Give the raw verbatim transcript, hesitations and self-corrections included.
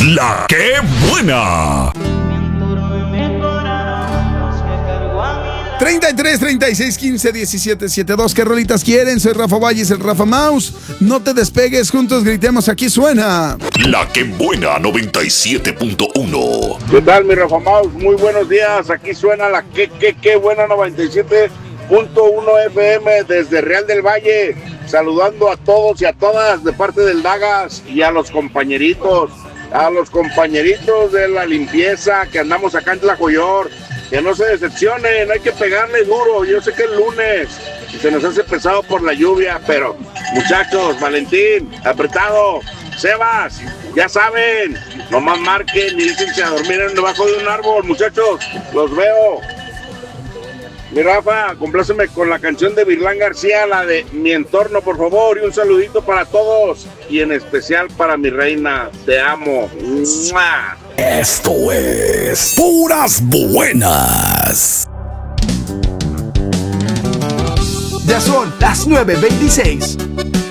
La que buena. treinta y tres, treinta y seis, quince, diecisiete, setenta y dos. ¿Qué rolitas quieren? Soy Rafa Valles, el Rafa Mouse. No te despegues, juntos gritemos, aquí suena La que buena noventa y siete punto uno. ¿Qué tal, mi Rafa Mouse? Muy buenos días. Aquí suena la que, que, que buena noventa y siete punto uno F M desde Real del Valle. Saludando a todos y a todas de parte del Dagas y a los compañeritos, a los compañeritos de la limpieza que andamos acá en Tlacoyor. Que no se decepcionen, hay que pegarle duro. Yo sé que es lunes y se nos hace pesado por la lluvia, pero muchachos, Valentín, apretado, Sebas, ya saben, nomás marquen y dícense a dormir en debajo de un árbol, muchachos, los veo. Mi Rafa, compláceme con la canción de Virlán García, la de Mi Entorno, por favor, y un saludito para todos, y en especial para mi reina, te amo. ¡Mua! Esto es Puras Buenas. Ya son las nueve veintiséis.